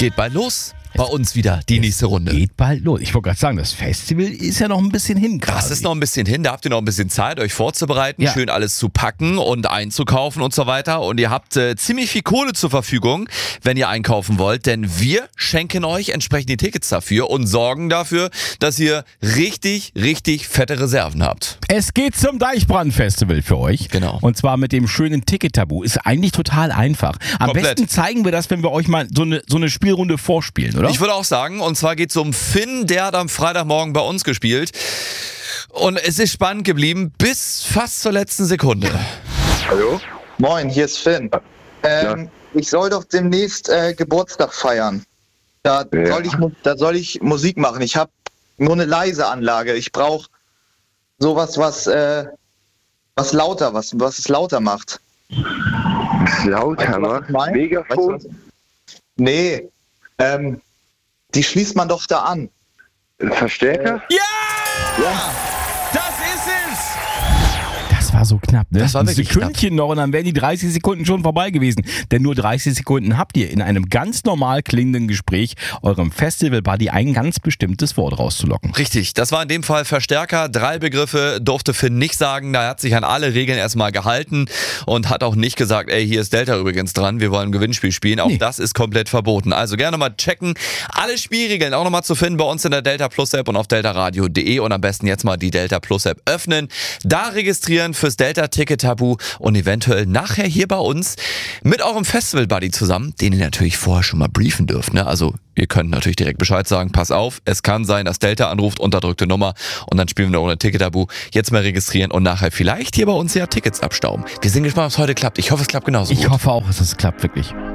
geht bald los. Bei uns wieder die nächste Runde. Geht bald los. Ich wollte gerade sagen, das Festival ist ja noch ein bisschen hin quasi. Das ist noch ein bisschen hin, da habt ihr noch ein bisschen Zeit, euch vorzubereiten, schön alles zu packen und einzukaufen und so weiter. Und ihr habt ziemlich viel Kohle zur Verfügung, wenn ihr einkaufen wollt, denn wir schenken euch entsprechend die Tickets dafür und sorgen dafür, dass ihr richtig, richtig fette Reserven habt. Es geht zum Deichbrand-Festival für euch. Genau. Und zwar mit dem schönen Ticket-Tabu. Ist eigentlich total einfach. Am Komplett. besten zeigen wir das, wenn wir euch mal so eine Spielrunde vorspielen, oder? Ich würde auch sagen, und zwar geht es um Finn, der hat am Freitagmorgen bei uns gespielt. Und es ist spannend geblieben bis fast zur letzten Sekunde. Hallo? Moin, hier ist Finn. Ich soll doch demnächst Geburtstag feiern. Da soll ich Musik machen. Ich habe nur eine leise Anlage. Ich brauche sowas, was es lauter macht. Lauter macht? Megafon? Weißt du, nee, die schließt man doch da an. Verstärker? Ja! Das ist es! Das war so knapp, ne? Das war wirklich ein Sekündchen noch und dann wären die 30 Sekunden schon vorbei gewesen. Denn nur 30 Sekunden habt ihr in einem ganz normal klingenden Gespräch eurem Festival-Buddy ein ganz bestimmtes Wort rauszulocken. Richtig, das war in dem Fall Verstärker. 3 Begriffe durfte Finn nicht sagen. Da hat sich an alle Regeln erstmal gehalten und hat auch nicht gesagt, ey, hier ist Delta übrigens dran, wir wollen ein Gewinnspiel spielen. Auch das ist komplett verboten. Also gerne mal checken. Alle Spielregeln auch nochmal zu finden bei uns in der Delta Plus App und auf deltaradio.de und am besten jetzt mal die Delta Plus App öffnen. Da registrieren fürs Delta Ticket Tabu und eventuell nachher hier bei uns mit eurem Festival Buddy zusammen, den ihr natürlich vorher schon mal briefen dürft. Ne? Also ihr könnt natürlich direkt Bescheid sagen, pass auf, es kann sein, dass Delta anruft, unterdrückte Nummer und dann spielen wir ohne Ticket Tabu. Jetzt mal registrieren und nachher vielleicht hier bei uns ja Tickets abstauben. Wir sind gespannt, ob es heute klappt. Ich hoffe, es klappt genauso gut. Ich hoffe auch, dass es klappt, wirklich.